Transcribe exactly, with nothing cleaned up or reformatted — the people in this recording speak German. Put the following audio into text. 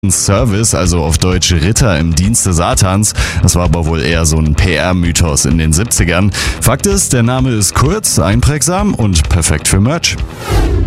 Service, also auf Deutsch Ritter im Dienste Satans. Das war aber wohl eher so ein P R-Mythos in den siebzigern. Fakt ist, der Name ist kurz, einprägsam und perfekt für Merch.